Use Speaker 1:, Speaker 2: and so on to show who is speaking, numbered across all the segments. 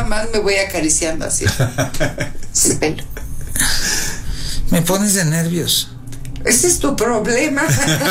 Speaker 1: más me voy acariciando así el pelo.
Speaker 2: Me pones de nervios.
Speaker 1: Ese es tu problema.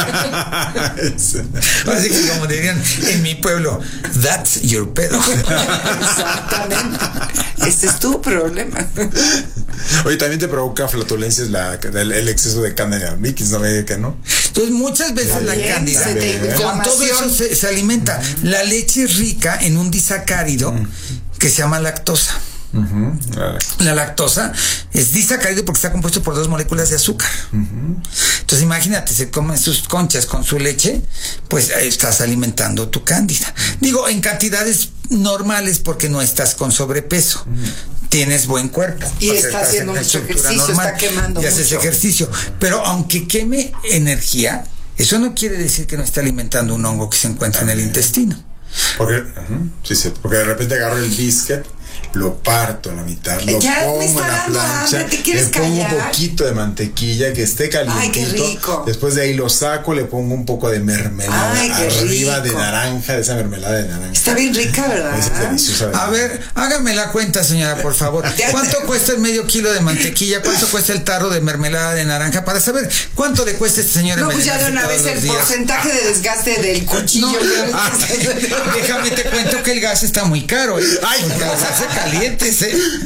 Speaker 2: Así que, como dirían en mi pueblo, that's your pedo.
Speaker 1: Exactamente. Ese es tu problema.
Speaker 3: Oye, también te provoca flatulencias el exceso de cándida mix, ¿no? Que no.
Speaker 2: Entonces, muchas veces la cándida, con todo eso se alimenta. La leche es rica en un disacárido que se llama lactosa. La lactosa es disacárido porque está compuesto por 2 moléculas de azúcar. Entonces imagínate, se comen sus conchas con su leche, pues estás alimentando tu cándida. Digo, en cantidades normales porque no estás con sobrepeso. Tienes buen cuerpo
Speaker 1: y está haciendo mucho ejercicio, normal, está quemando
Speaker 2: y haces ejercicio. Pero aunque queme energía, eso no quiere decir que no está alimentando un hongo que se encuentra en el intestino.
Speaker 3: Porque de repente agarro el biscuit, lo parto a la mitad, lo pongo en la plancha, le pongo un poquito de mantequilla que esté calientito.
Speaker 1: Ay, qué rico.
Speaker 3: Después de ahí lo saco, le pongo un poco de mermelada arriba de naranja, de esa mermelada de naranja.
Speaker 1: Está bien rica, ¿verdad?
Speaker 3: Es deliciosa.
Speaker 2: A ver, hágame la cuenta, señora, por favor. ¿Cuánto cuesta el medio kilo de mantequilla? ¿Cuánto cuesta el tarro de mermelada de naranja? Para saber cuánto le cuesta este señor.
Speaker 1: No, pues ya de una vez el porcentaje de desgaste del cuchillo.
Speaker 2: Déjame te cuento que el gas está muy caro. Ay, porque se hace calientes,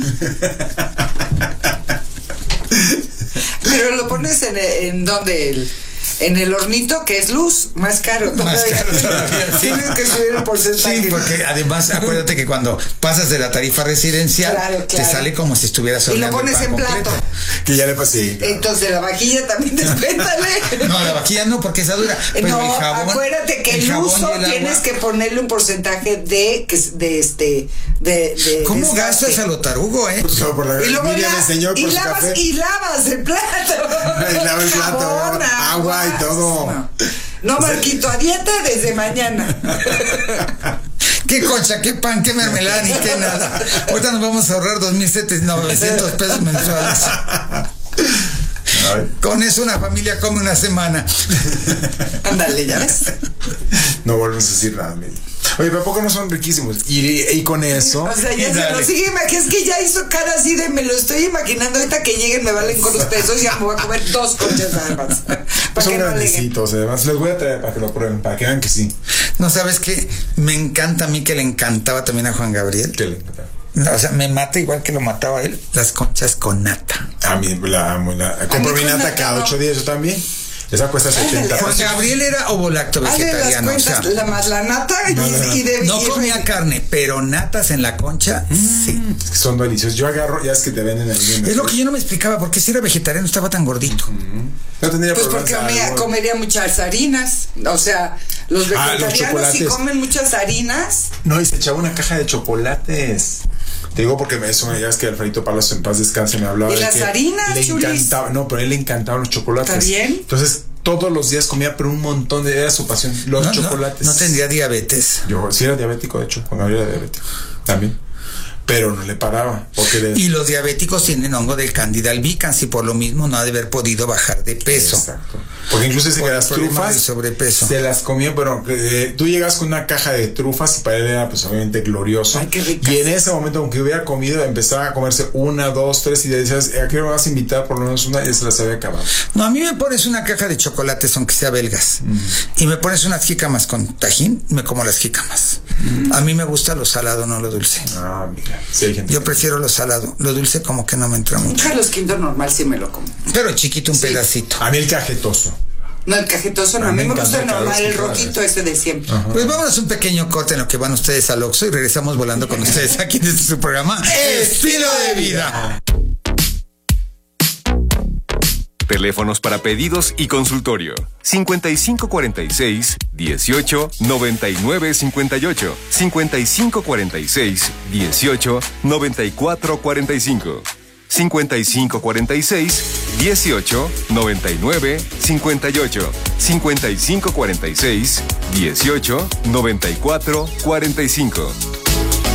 Speaker 1: Pero lo pones en donde en el hornito, que es luz, más caro todavía. Tienes que subir el porcentaje.
Speaker 2: Sí, porque además acuérdate que cuando pasas de la tarifa residencial, claro. Te sale como si estuvieras horneando.
Speaker 1: Y lo pones en plato.
Speaker 3: Que ya le pasé.
Speaker 1: Claro. Entonces la vajilla también descuéntale.
Speaker 2: No, la vajilla no, porque esa dura.
Speaker 1: Pero no, el jabón, acuérdate que el uso tienes que ponerle un porcentaje de
Speaker 2: ¿Cómo gastas a lo tarugo,
Speaker 3: Pues,
Speaker 1: y luego y lavas el plato.
Speaker 3: Y lavas el plato, agua y todo.
Speaker 1: No, Marquito, a dieta desde mañana.
Speaker 2: Qué concha, qué pan, qué mermelada, ni qué nada. Ahorita nos vamos a ahorrar 2,900 pesos mensuales. Con eso una familia come una semana.
Speaker 1: Ándale, ya ves.
Speaker 3: No volvemos a decir nada, oye, pero ¿a poco no son riquísimos? Y con eso.
Speaker 1: O sea, ya se lo sigue imaginando. Es que ya hizo cara así de me lo estoy imaginando. Ahorita que lleguen me valen con los pesos. Ya me voy a comer 2 conchas nada más.
Speaker 3: Son grandecitos, además. Les voy a traer para que lo prueben, para que vean que sí.
Speaker 2: No, ¿sabes qué? Me encanta a mí, que le encantaba también a Juan Gabriel.
Speaker 3: ¿Qué le encantaba?
Speaker 2: O sea, me mata igual que lo mataba a él, las conchas con nata.
Speaker 3: A mí la amo. Compro mi nata cada 8 días, yo también. Esa cuesta 70 pesos.
Speaker 2: Juan Gabriel era ovolacto vegetariano.
Speaker 1: Más la nata
Speaker 2: no comía carne, pero natas en la concha, sí.
Speaker 3: Son deliciosos. Yo agarro, ya es que te venden ahí.
Speaker 2: Es lo que yo no me explicaba, ¿por qué si era vegetariano estaba tan gordito?
Speaker 3: No tendría
Speaker 1: pues porque comería muchas harinas. O sea, los vegetarianos sí comen muchas harinas.
Speaker 3: No, y se echaba una caja de chocolates. Te digo porque eso, ya es que Alfredito Palos en paz descanse me hablaba.
Speaker 1: ¿Y las harinas,
Speaker 3: le encantaba, no, pero a él le encantaban los chocolates.
Speaker 1: ¿Está bien?
Speaker 3: Entonces, todos los días comía, pero un montón era su pasión, los chocolates.
Speaker 2: No tendría diabetes.
Speaker 3: Yo sí era diabético, de hecho, cuando era diabético también. Pero no le paraba.
Speaker 2: Y los diabéticos tienen hongo del Candida albicans y por lo mismo no ha de haber podido bajar de peso.
Speaker 3: Exacto. Porque incluso dice que las trufas
Speaker 2: sobrepeso.
Speaker 3: se las comió, pero tú llegas con una caja de trufas y para él era pues obviamente glorioso.
Speaker 1: Ay, qué rica.
Speaker 3: Y en ese momento, aunque hubiera comido, empezaba a comerse 1, 2, 3 y le decías, ¿a qué me vas a invitar? Por lo menos una, y se las había acabado.
Speaker 2: No, a mí me pones una caja de chocolates, aunque sea belgas, y me pones unas jícamas con tajín, me como las jícamas. A mí me gusta lo salado, no lo dulce.
Speaker 3: Ah, mira. Sí, hay gente.
Speaker 2: Yo prefiero lo salado. Lo dulce como que no me entra mucho.
Speaker 1: Carlos Quinto normal sí me lo como.
Speaker 2: Pero chiquito, un pedacito.
Speaker 3: A mí el cajetoso.
Speaker 1: No, el cajetoso no. A mí me gusta el normal, el rojito ese de siempre.
Speaker 2: Ajá. Pues vámonos un pequeño corte en lo que van ustedes al Oxxo y regresamos volando con ustedes aquí en su programa Estilo de Vida.
Speaker 4: Teléfonos para pedidos y consultorio: 5546-18-9958, 5546-18-9445, 5546-18-9958, 5546-18-9445.